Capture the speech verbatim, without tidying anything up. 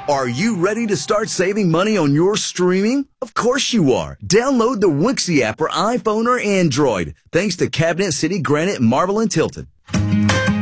Are you ready to start saving money on your streaming? Of course you are. Download the Wixie app for iPhone or Android. Thanks to Cabinet City Granite Marble and Tilton.